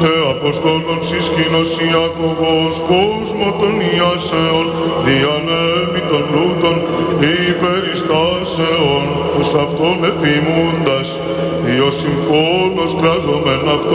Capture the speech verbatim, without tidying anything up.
τε Αποστόλων σύσκηνος Ιακωβός, κόσμο των Ιάσεων, διανέμει των πλούτων υπεριστάσεων, τους αυτών εφημούντας, Υιοσυμφώνος κράζομεν αυτό.